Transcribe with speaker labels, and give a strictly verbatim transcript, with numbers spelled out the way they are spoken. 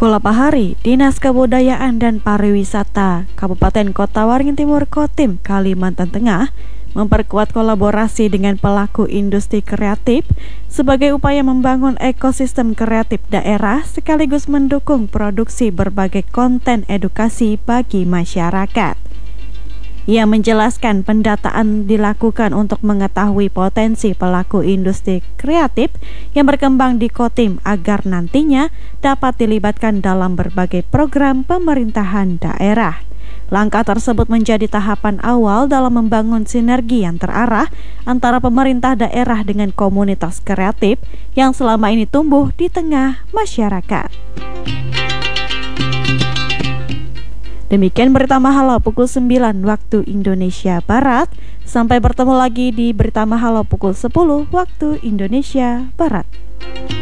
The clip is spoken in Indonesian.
Speaker 1: Kulapahari, Dinas Kebudayaan dan Pariwisata Kabupaten Kota Waringin Timur Kotim, Kalimantan Tengah memperkuat kolaborasi dengan pelaku industri kreatif sebagai upaya membangun ekosistem kreatif daerah sekaligus mendukung produksi berbagai konten edukasi bagi masyarakat. Ia menjelaskan pendataan dilakukan untuk mengetahui potensi pelaku industri kreatif yang berkembang di Kotim agar nantinya dapat dilibatkan dalam berbagai program pemerintahan daerah. Langkah tersebut menjadi tahapan awal dalam membangun sinergi yang terarah antara pemerintah daerah dengan komunitas kreatif yang selama ini tumbuh di tengah masyarakat. Demikian Berita Mahalo pukul sembilan waktu Indonesia Barat. Sampai bertemu lagi di Berita Mahalo pukul sepuluh waktu Indonesia Barat.